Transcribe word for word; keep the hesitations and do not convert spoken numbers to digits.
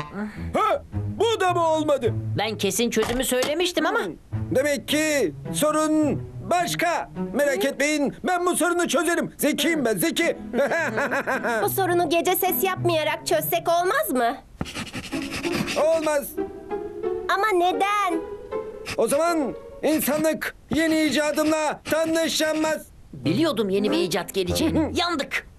Ha, bu da mı olmadı? Ben kesin çözümü söylemiştim ama Demek ki sorun başka. Merak etmeyin, ben bu sorunu çözerim. Zekiyim ben, zeki. Bu sorunu gece ses yapmayarak çözsek olmaz mı? Olmaz. Ama neden? O zaman insanlık yeni icadımla tanışamaz. biliyordum yeni bir icat geleceğini. Yandık.